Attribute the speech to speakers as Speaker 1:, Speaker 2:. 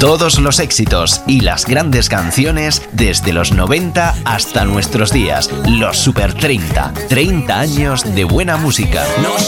Speaker 1: Todos los éxitos y las grandes canciones desde los 90 hasta nuestros días. Los Super 30. 30 años de buena música.